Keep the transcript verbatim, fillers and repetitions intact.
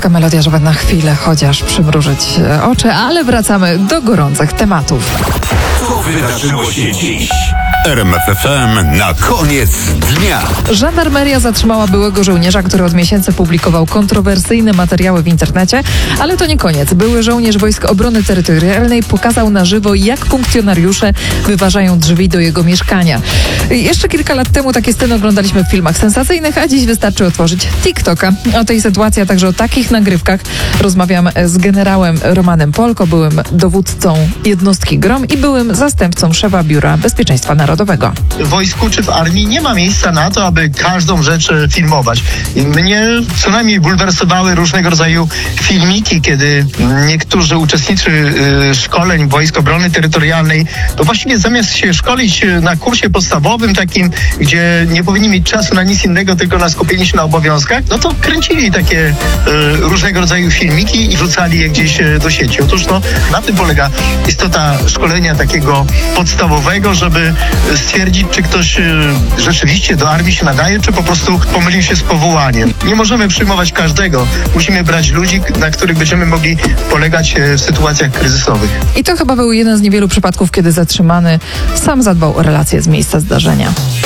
taka melodia, żeby na chwilę chociaż przymrużyć oczy, ale wracamy do gorących tematów. Co wydarzyło się dziś? R M F F M na koniec dnia. Żandarmeria zatrzymała byłego żołnierza, który od miesięcy publikował kontrowersyjne materiały w internecie, ale to nie koniec. Były żołnierz Wojsk Obrony Terytorialnej pokazał na żywo, jak funkcjonariusze wyważają drzwi do jego mieszkania. Jeszcze kilka lat temu takie sceny oglądaliśmy w filmach sensacyjnych, a dziś wystarczy otworzyć TikToka. O tej sytuacji, a także o takich nagrywkach rozmawiam z generałem Romanem Polko, byłym dowódcą jednostki GROM i byłym zastępcą szefa Biura Bezpieczeństwa Narodowego. W wojsku czy w armii nie ma miejsca na to, aby każdą rzecz filmować. I mnie co najmniej bulwersowały różnego rodzaju filmiki, kiedy niektórzy uczestnicy szkoleń Wojsk Obrony Terytorialnej, to właściwie zamiast się szkolić na kursie podstawowym takim, gdzie nie powinni mieć czasu na nic innego, tylko na skupienie się na obowiązkach, no to kręcili takie y, różnego rodzaju filmiki i wrzucali je gdzieś do sieci. Otóż no, na tym polega istota szkolenia takiego podstawowego, żeby stwierdzić, czy ktoś y, rzeczywiście do armii się nadaje, czy po prostu pomylił się z powołaniem. Nie możemy przyjmować każdego. Musimy brać ludzi, na których będziemy mogli polegać w sytuacjach kryzysowych. I to chyba był jeden z niewielu przypadków, kiedy zatrzymany sam zadbał o relacje z miejsca zdarzenia.